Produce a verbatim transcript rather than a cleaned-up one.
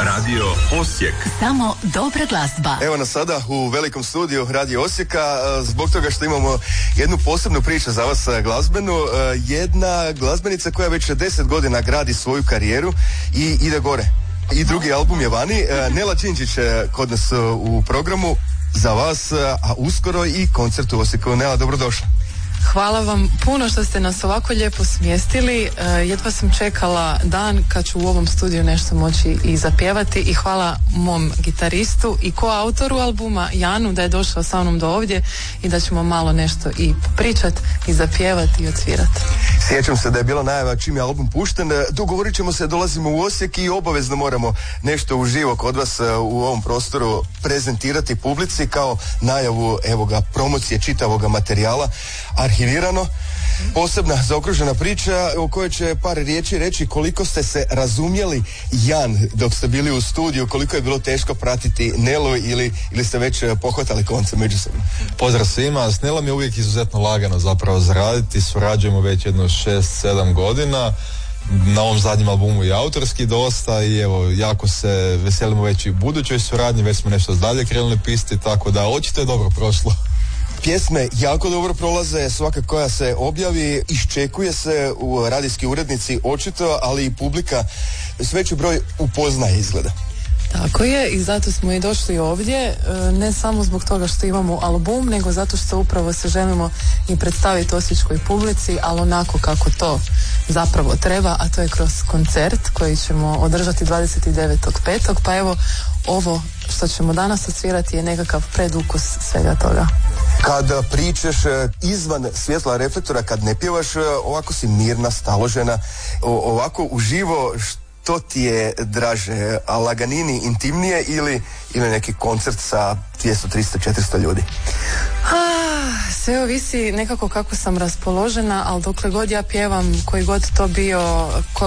Radio Osijek. Samo dobra glazba. Evo nas sada u velikom studiju Radio Osijeka, zbog toga što imamo jednu posebnu priču za vas glazbenu. Jedna glazbenica koja već deset godina gradi svoju karijeru i ide gore. I drugi album je vani. Nela Đinđić kod nas u programu za vas, a uskoro i koncert u Osijeku. Nela, dobrodošla. Hvala vam puno što ste nas ovako lijepo smjestili. Jedva sam čekala dan kad ću u ovom studiju nešto moći i zapjevati i hvala mom gitaristu i koautoru albuma Janu da je došao sa mnom do ovdje i da ćemo malo nešto i pričat i zapjevati i odsvirati. Sjećam se da je bila najava čim je album pušten. Dogovorit ćemo se, dolazimo u Osijek i obavezno moramo nešto uživo kod vas u ovom prostoru prezentirati publici kao najavu, evo ga, promocije čitavoga materijala, arhivirano. Posebna zaokružena priča u kojoj će par riječi reći koliko ste se razumjeli Jan dok ste bili u studiju, koliko je bilo teško pratiti Nelu ili, ili ste već pohvatali konce međusobno. Pozdrav svima, s Nelom je uvijek izuzetno lagano zapravo zaraditi, surađujemo već jedno šest sedam godina. Na ovom zadnjem albumu i autorski dosta i evo, jako se veselimo već i budućoj suradnji, već smo nešto dalje krenuli pisti, tako da očito je dobro prošlo. Pjesme jako dobro prolaze, svaka koja se objavi iščekuje se u radijski urednici očito, ali i publika s veći broj upoznaje izgleda. Tako je, i zato smo i došli ovdje, ne samo zbog toga što imamo album, nego zato što upravo se želimo i predstaviti osječkoj publici, ali onako kako to zapravo treba, a to je kroz koncert koji ćemo održati dvadeset devetog petog Pa evo, ovo što ćemo danas odsvirati je nekakav predukus svega toga. Kada pričaš izvan svjetla reflektora, kad ne pjevaš, ovako si mirna, staložena, o, ovako uživo, što ti je draže, a laganini intimnije ili, ili neki koncert sa dvjesto, tristo, četiristo ljudi? Ah, sve ovisi nekako kako sam raspoložena, ali dokle god ja pjevam, koji god to bio